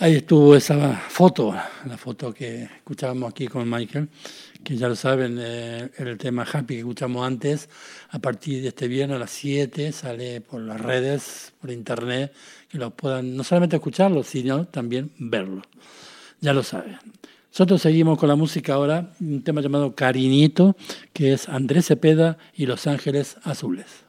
Ahí estuvo esa foto, la foto que escuchábamos aquí con Michael, que ya lo saben, el tema Happy que escuchamos antes, a partir de este viernes a las 7 sale por las redes, por internet, que lo puedan no solamente escucharlo, sino también verlo. Ya lo saben. Nosotros seguimos con la música ahora, un tema llamado Cariñito, que es Andrés Cepeda y Los Ángeles Azules.